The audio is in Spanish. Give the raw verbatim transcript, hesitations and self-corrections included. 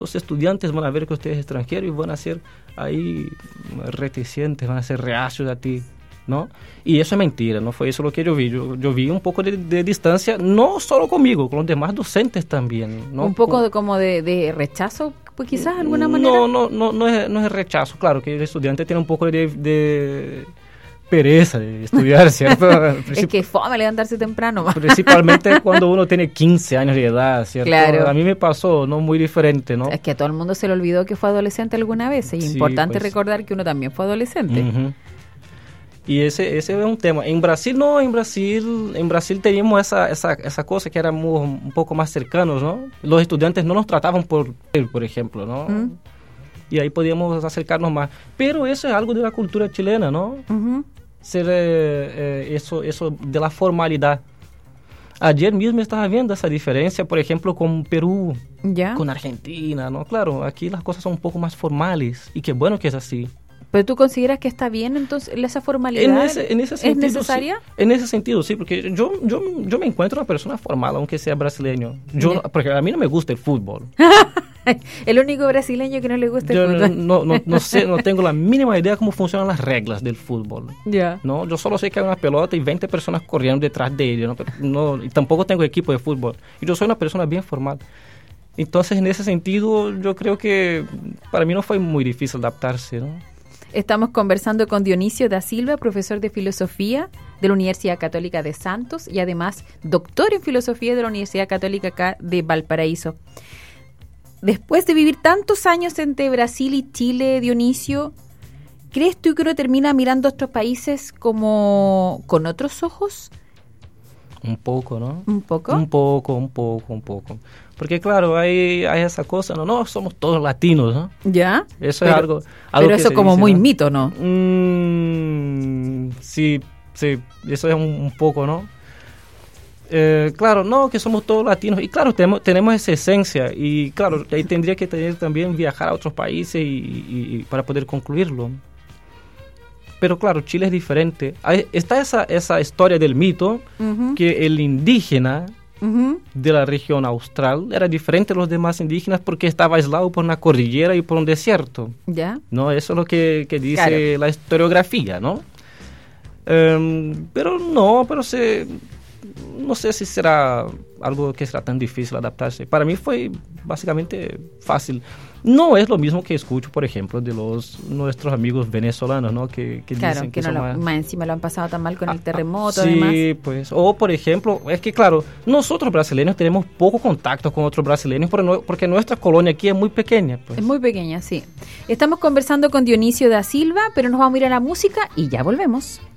los estudiantes van a ver que usted es extranjero y van a ser ahí reticentes, van a ser reacios a ti, ¿no? Y eso es mentira, no fue eso lo que yo vi. Yo, yo vi un poco de, de distancia, no solo conmigo, con los demás docentes también, ¿no? Un poco de, como de, de rechazo, pues quizás de alguna manera. No, no, no, no es, no es rechazo, claro que el estudiante tiene un poco de, de pereza de estudiar, ¿cierto? Es que fome levantarse temprano. Principalmente cuando uno tiene quince años de edad, ¿cierto? Claro. A mí me pasó, no muy diferente, ¿no? Es que a todo el mundo se le olvidó que fue adolescente alguna vez. Es Sí, importante pues. recordar que uno también fue adolescente. Uhum. Y ese, ese es un tema. En Brasil no, en Brasil, en Brasil teníamos esa, esa, esa cosa que éramos un poco más cercanos, ¿no? Los estudiantes no nos trataban por él, por ejemplo, ¿no? Mm. Y ahí podíamos acercarnos más. Pero eso es algo de la cultura chilena, ¿no? Ujú. Ser eh, eh, eso, eso de la formalidad. Ayer mismo estaba viendo esa diferencia, por ejemplo, con Perú, ¿Ya? con Argentina, ¿no? Claro, aquí las cosas son un poco más formales y qué bueno que es así. ¿Pero tú consideras que está bien entonces esa formalidad? En ese, en ese sentido, ¿Es necesaria? Sí. En ese sentido, sí, porque yo, yo, yo me encuentro una persona formal, aunque sea brasileño. Yo, Ya. porque a mí no me gusta el fútbol. El único brasileño que no le gusta Yo el no, fútbol. no, no, no sé, no tengo la mínima idea cómo funcionan las reglas del fútbol. Ya. No, yo solo sé que hay una pelota y veinte personas corriendo detrás de ella, ¿no? Pero no, y tampoco tengo equipo de fútbol. Y yo soy una persona bien formal. Entonces, en ese sentido, yo creo que para mí no fue muy difícil adaptarse, ¿no? Estamos conversando con Dionisio da Silva, profesor de filosofía de la Universidad Católica de Santos y además doctor en filosofía de la Universidad Católica acá de Valparaíso. Después de vivir tantos años entre Brasil y Chile, Dionisio, ¿crees tú que uno termina mirando a otros países como con otros ojos? Un poco, ¿no? ¿Un poco? Un poco, un poco, un poco. Porque claro, hay, hay esa cosa, no, no, somos todos latinos, ¿no? ¿Ya? Eso pero, es algo, algo Pero que eso se como dice, muy ¿no? mito, ¿no? Mm, sí, sí, eso es un, un poco, ¿no? Eh, claro, no, que somos todos latinos. Y claro, tenemos, tenemos esa esencia. Y claro, ahí tendría que tener también viajar a otros países y, y, y para poder concluirlo. Pero claro, Chile es diferente. Hay, está esa, esa historia del mito, Uh-huh. que el indígena Uh-huh. de la región austral era diferente de los demás indígenas porque estaba aislado por una cordillera y por un desierto. ¿Ya? ¿No? Eso es lo que, que dice Claro. la historiografía, ¿no? Um, pero no, pero se, no sé si será algo que será tan difícil adaptarse. Para mí fue básicamente fácil. No es lo mismo que escucho, por ejemplo, de los nuestros amigos venezolanos, ¿no? Que, que Claro, dicen que, que, no son lo, más... más encima lo han pasado tan mal con Ah, el terremoto, ah, sí, además. pues, o por ejemplo, es que claro, nosotros brasileños tenemos poco contacto con otros brasileños porque, no, porque nuestra colonia aquí es muy pequeña. Pues. Es muy pequeña, sí. Estamos conversando con Dionisio da Silva, pero nos vamos a ir a la música y ya volvemos.